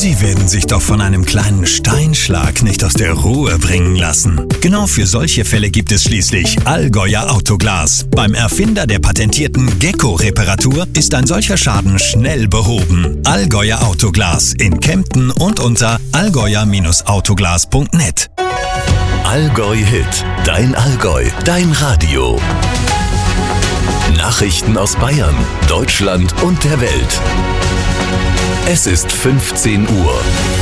Sie werden sich doch von einem kleinen Steinschlag nicht aus der Ruhe bringen lassen. Genau für solche Fälle gibt es schließlich Allgäuer Autoglas. Beim Erfinder der patentierten Gecko-Reparatur ist ein solcher Schaden schnell behoben. Allgäuer Autoglas in Kempten und unter allgäuer-autoglas.net. Allgäu Hit, dein Allgäu, dein Radio. Nachrichten aus Bayern, Deutschland und der Welt. Es ist 15 Uhr.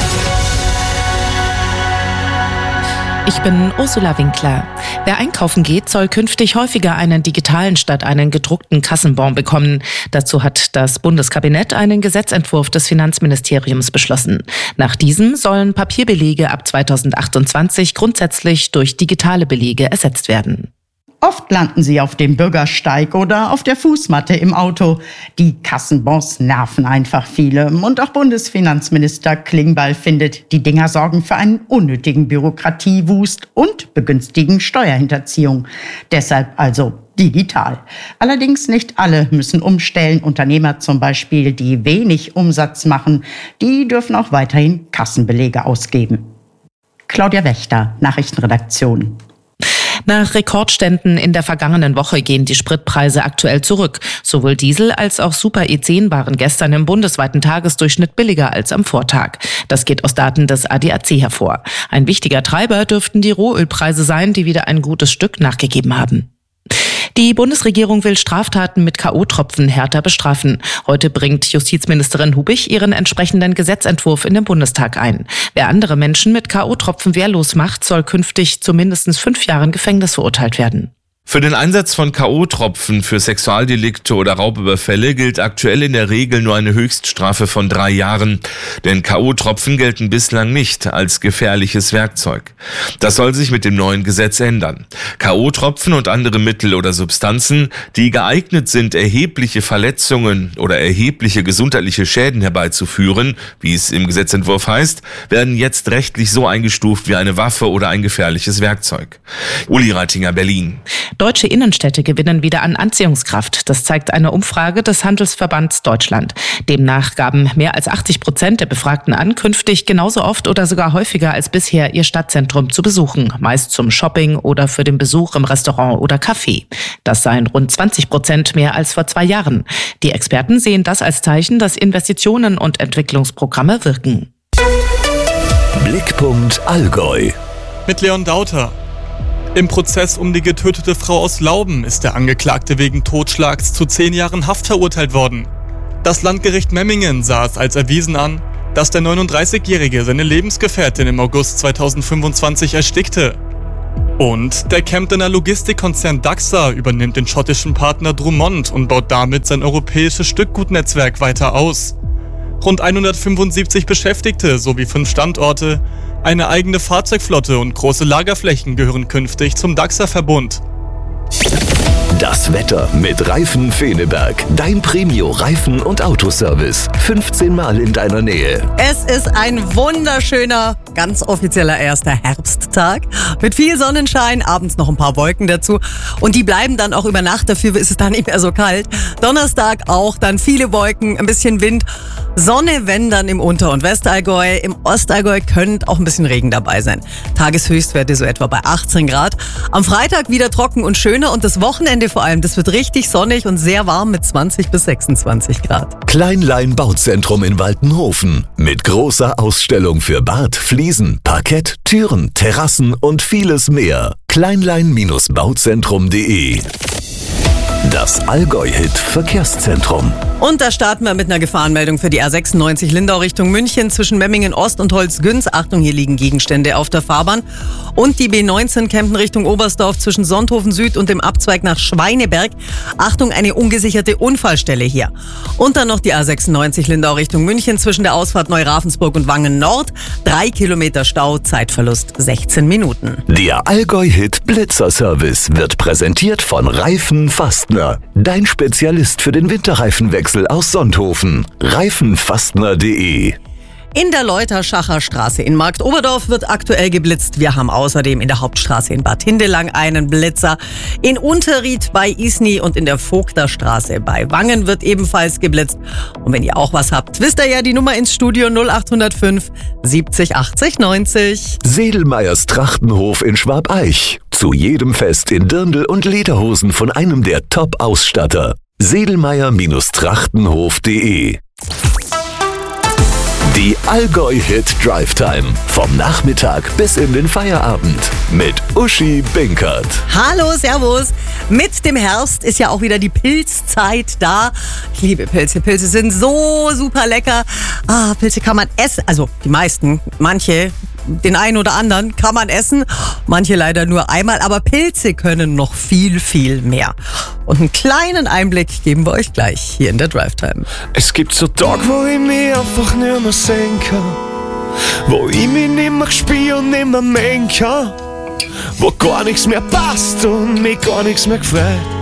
Ich bin Ursula Winkler. Wer einkaufen geht, soll künftig häufiger einen digitalen statt einen gedruckten Kassenbon bekommen. Dazu hat das Bundeskabinett einen Gesetzentwurf des Finanzministeriums beschlossen. Nach diesem sollen Papierbelege ab 2028 grundsätzlich durch digitale Belege ersetzt werden. Oft landen sie auf dem Bürgersteig oder auf der Fußmatte im Auto. Die Kassenbons nerven einfach viele. Und auch Bundesfinanzminister Klingbeil findet, die Dinger sorgen für einen unnötigen Bürokratiewust und begünstigen Steuerhinterziehung. Deshalb also digital. Allerdings nicht alle müssen umstellen. Unternehmer zum Beispiel, die wenig Umsatz machen, die dürfen auch weiterhin Kassenbelege ausgeben. Claudia Wächter, Nachrichtenredaktion. Nach Rekordständen in der vergangenen Woche gehen die Spritpreise aktuell zurück. Sowohl Diesel als auch Super E10 waren gestern im bundesweiten Tagesdurchschnitt billiger als am Vortag. Das geht aus Daten des ADAC hervor. Ein wichtiger Treiber dürften die Rohölpreise sein, die wieder ein gutes Stück nachgegeben haben. Die Bundesregierung will Straftaten mit K.O.-Tropfen härter bestrafen. Heute bringt Justizministerin Hubich ihren entsprechenden Gesetzentwurf in den Bundestag ein. Wer andere Menschen mit K.O.-Tropfen wehrlos macht, soll künftig zu mindestens 5 Jahren Gefängnis verurteilt werden. Für den Einsatz von K.O.-Tropfen für Sexualdelikte oder Raubüberfälle gilt aktuell in der Regel nur eine Höchststrafe von 3 Jahren. Denn K.O.-Tropfen gelten bislang nicht als gefährliches Werkzeug. Das soll sich mit dem neuen Gesetz ändern. K.O.-Tropfen und andere Mittel oder Substanzen, die geeignet sind, erhebliche Verletzungen oder erhebliche gesundheitliche Schäden herbeizuführen, wie es im Gesetzentwurf heißt, werden jetzt rechtlich so eingestuft wie eine Waffe oder ein gefährliches Werkzeug. Uli Reitinger, Berlin. Deutsche Innenstädte gewinnen wieder an Anziehungskraft. Das zeigt eine Umfrage des Handelsverbands Deutschland. Demnach gaben mehr als 80% der Befragten an, künftig genauso oft oder sogar häufiger als bisher ihr Stadtzentrum zu besuchen. Meist zum Shopping oder für den Besuch im Restaurant oder Café. Das seien rund 20% mehr als vor 2 Jahren. Die Experten sehen das als Zeichen, dass Investitionen und Entwicklungsprogramme wirken. Blickpunkt Allgäu. Mit Leon Dauter. Im Prozess um die getötete Frau aus Lauben ist der Angeklagte wegen Totschlags zu 10 Jahren Haft verurteilt worden. Das Landgericht Memmingen sah es als erwiesen an, dass der 39-Jährige seine Lebensgefährtin im August 2025 erstickte. Und der Kemptener Logistikkonzern Dachsa übernimmt den schottischen Partner Drummond und baut damit sein europäisches Stückgutnetzwerk weiter aus. Rund 175 Beschäftigte sowie 5 Standorte, eine eigene Fahrzeugflotte und große Lagerflächen gehören künftig zum Dachsa-Verbund. Das Wetter mit Reifen Feneberg. Dein Premio-Reifen- und Autoservice. 15 Mal in deiner Nähe. Es ist ein wunderschöner, ganz offizieller erster Herbsttag. Mit viel Sonnenschein, abends noch ein paar Wolken dazu. Und die bleiben dann auch über Nacht, dafür ist es dann nicht mehr so kalt. Donnerstag auch, dann viele Wolken, ein bisschen Wind. Sonne, wenn dann im Unter- und Westallgäu. Im Ostallgäu könnte auch ein bisschen Regen dabei sein. Tageshöchstwerte so etwa bei 18 Grad. Am Freitag wieder trocken und schöner und das Wochenende vor allem, das wird richtig sonnig und sehr warm mit 20 bis 26 Grad. Kleinlein Bauzentrum in Waltenhofen. Mit großer Ausstellung für Bad, Fliesen, Parkett, Türen, Terrassen und vieles mehr. Kleinlein-bauzentrum.de. Das Allgäu-Hit Verkehrszentrum. Und da starten wir mit einer Gefahrenmeldung für die A96 Lindau Richtung München zwischen Memmingen Ost und Holzgünz. Achtung, hier liegen Gegenstände auf der Fahrbahn. Und die B19 Kempten Richtung Oberstdorf zwischen Sonthofen Süd und dem Abzweig nach Schweineberg. Achtung, eine ungesicherte Unfallstelle hier. Und dann noch die A96 Lindau Richtung München zwischen der Ausfahrt Neu-Ravensburg und Wangen Nord. 3 Kilometer Stau, Zeitverlust 16 Minuten. Der Allgäu-Hit Blitzerservice wird präsentiert von Reifen Fastner. Dein Spezialist für den Winterreifenwechsel aus Sonthofen. Reifenfastner.de. In der Leuterschacher Straße in Marktoberdorf wird aktuell geblitzt. Wir haben außerdem in der Hauptstraße in Bad Hindelang einen Blitzer. In Unterried bei Isny und in der Vogterstraße bei Wangen wird ebenfalls geblitzt. Und wenn ihr auch was habt, wisst ihr ja die Nummer ins Studio 0805 70 80 90. Sedelmeyers Trachtenhof in Schwabeich. Zu jedem Fest in Dirndl und Lederhosen von einem der Top-Ausstatter. Sedelmeyer-Trachtenhof.de. Die Allgäu-Hit Drive Time. Vom Nachmittag bis in den Feierabend. Mit Uschi Binkert. Hallo, servus. Mit dem Herbst ist ja auch wieder die Pilzzeit da. Ich liebe Pilze. Pilze sind so super lecker. Pilze kann man essen. Also die meisten, manche, den einen oder anderen kann man essen. Manche leider nur einmal. Aber Pilze können noch viel, viel mehr. Und einen kleinen Einblick geben wir euch gleich hier in der Drive Time. Es gibt so Tage, wo ich mich einfach nicht mehr sehen kann. Wo ich mich nicht mehr spüre und nicht mehr mengen kann. Wo gar nichts mehr passt und mich gar nichts mehr gefreut.